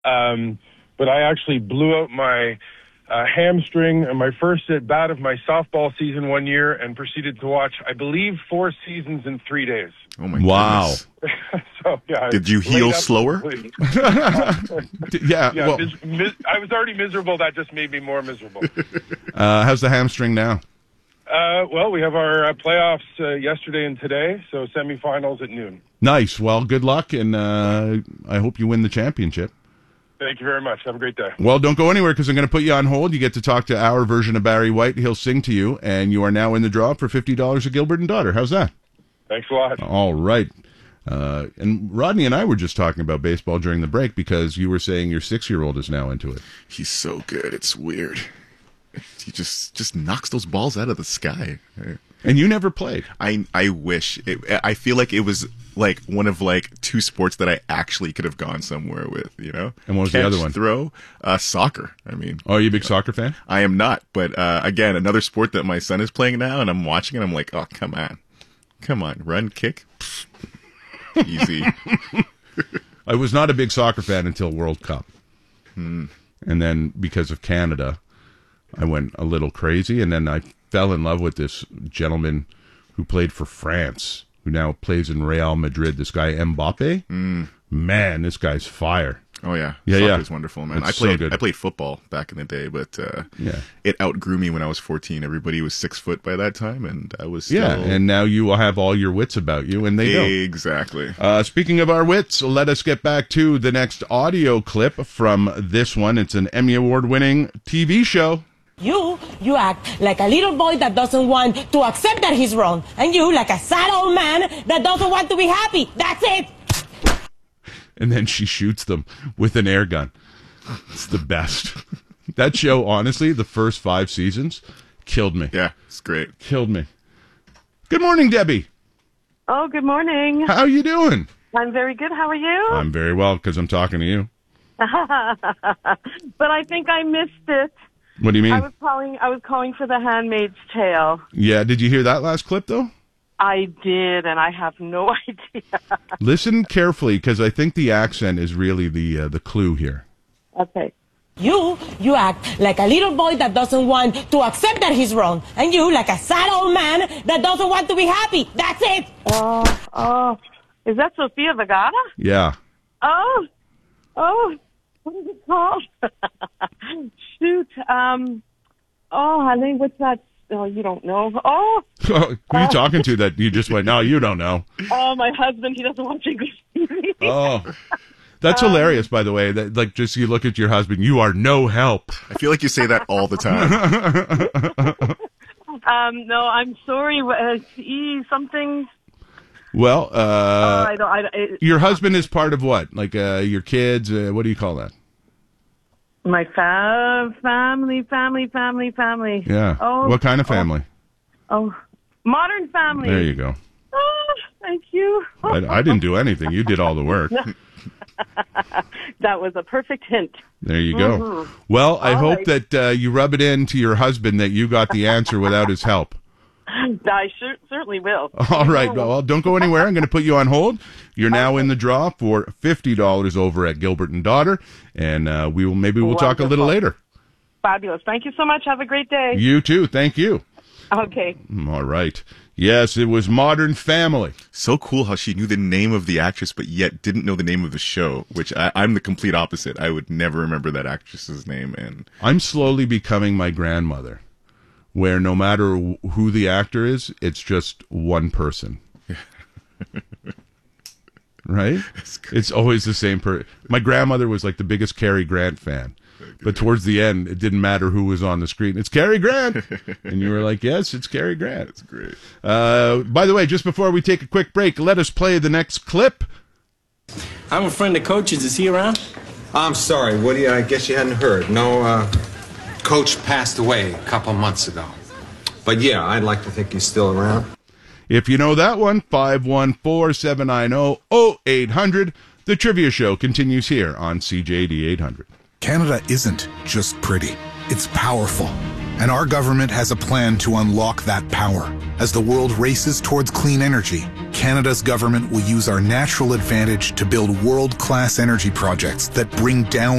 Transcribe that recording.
But I actually blew out my hamstring on my first at bat of my softball season one year and proceeded to watch, I believe, 4 seasons in 3 days. Oh, my goodness. So, yeah. Did you heal slower? Yeah. Well, I was already miserable. That just made me more miserable. how's the hamstring now? Well, we have our playoffs yesterday and today, so semifinals at noon. Nice. Well, good luck, and I hope you win the championship. Thank you very much. Have a great day. Well, don't go anywhere because I'm going to put you on hold. You get to talk to our version of Barry White. He'll sing to you, and you are now in the draw for $50 at Gilbert & Daughter. How's that? Thanks a lot. All right. And Rodney and I were just talking about baseball during the break because you were saying your 6-year-old is now into it. He's so good. It's weird. He just knocks those balls out of the sky. And you never played. I wish. I feel like it was like one of like 2 sports that I actually could have gone somewhere with, you know? And what was the other one? Throw, soccer. I mean. Oh, are you a big soccer fan? I am not. But again, another sport that my son is playing now, and I'm watching it, I'm like, oh, come on. Come on. Run, kick. Easy. I was not a big soccer fan until World Cup. And then because of Canada, I went a little crazy, and then I fell in love with this gentleman who played for France, who now plays in Real Madrid, this guy Mbappe. Man, this guy's fire. Oh, yeah. Yeah, Soccer's wonderful, man. It's I so good. played football back in the day, but it outgrew me when I was 14. Everybody was 6 foot by that time, and I was still... Yeah, and now you will have all your wits about you, and they don't. Exactly. Speaking of our wits, let us get back to the next audio clip from this one. It's an Emmy Award-winning TV show. You act like a little boy that doesn't want to accept that he's wrong. And you like a sad old man that doesn't want to be happy. That's it. And then she shoots them with an air gun. It's the best. That show, honestly, the first 5 seasons, killed me. Yeah, it's great. Killed me. Good morning, Debbie. Oh, good morning. How are you doing? I'm very good. How are you? I'm very well because I'm talking to you. But I think I missed it. What do you mean? I was calling for The Handmaid's Tale. Yeah, did you hear that last clip, though? I did, and I have no idea. Listen carefully, because I think the accent is really the clue here. Okay. You act like a little boy that doesn't want to accept that he's wrong. And you like a sad old man that doesn't want to be happy. That's it. Oh. Is that Sofia Vergara? Yeah. Oh. What is it called? Shoot. Honey, what's that? Oh, you don't know. Oh. Who are you talking to that you just went, no, you don't know? Oh, my husband, he doesn't watch English TV. Oh. That's hilarious, by the way. That, like, just you look at your husband, you are no help. I feel like you say that all the time. No, I'm sorry. Something. Well, your husband is part of what? Like your kids? What do you call that? My family. Yeah. Oh, what kind of family? Modern Family. There you go. Oh, thank you. I didn't do anything. You did all the work. That was a perfect hint. There you go. Mm-hmm. Well, I hope that you rub it in to your husband that you got the answer without his help. I certainly will. All right. Well, don't go anywhere. I'm going to put you on hold. You're now in the draw for $50 over at Gilbert & Daughter, and we'll talk a little later. Fabulous. Thank you so much. Have a great day. You too. Thank you. Okay. All right. Yes, it was Modern Family. So cool how she knew the name of the actress, but yet didn't know the name of the show, which I'm the complete opposite. I would never remember that actress's name. And I'm slowly becoming my grandmother, where no matter who the actor is, it's just one person. Right? It's always the same person. My grandmother was like the biggest Cary Grant fan. But towards the end, it didn't matter who was on the screen. It's Cary Grant. And you were like, yes, it's Cary Grant. That's great. By the way, just before we take a quick break, let us play the next clip. I'm a friend of Coach's. Is he around? I'm sorry, Woody. I guess you hadn't heard. No, Coach passed away a couple months ago. But yeah, I'd like to think he's still around. If you know that one, 514-790-0800. The Trivia Show continues here on CJD 800. Canada isn't just pretty, it's powerful. And our government has a plan to unlock that power as the world races towards clean energy Canada's government will use our natural advantage to build world-class energy projects that bring down